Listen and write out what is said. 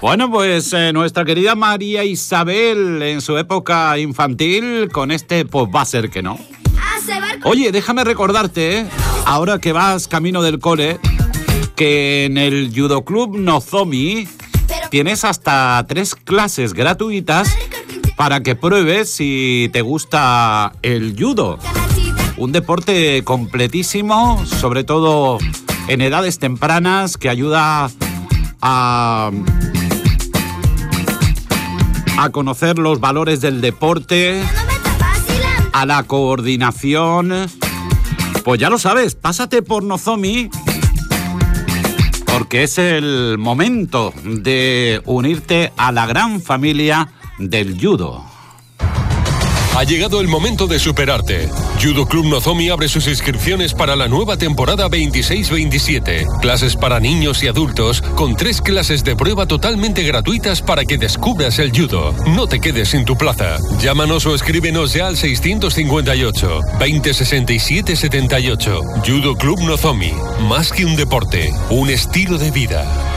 Bueno, pues nuestra querida María Isabel en su época infantil con pues va a ser que no. Oye, déjame recordarte, ahora que vas camino del cole, que en el Judo Club Nozomi tienes hasta 3 clases gratuitas para que pruebes si te gusta el judo. Un deporte completísimo, sobre todo en edades tempranas, que ayuda a conocer los valores del deporte, a la coordinación. Pues ya lo sabes, pásate por Nozomi, porque es el momento de unirte a la gran familia del judo. Ha llegado el momento de superarte. Judo Club Nozomi abre sus inscripciones para la nueva temporada 26-27. Clases para niños y adultos con 3 clases de prueba totalmente gratuitas para que descubras el judo. No te quedes sin tu plaza. Llámanos o escríbenos ya al 658 2067 78. Judo Club Nozomi. Más que un deporte, un estilo de vida.